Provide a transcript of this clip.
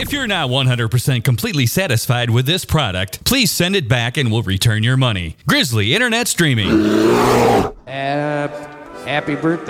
If you're not 100% completely satisfied with this product, please send it back and we'll return your money. Grizzly Internet Streaming. Happy birthday.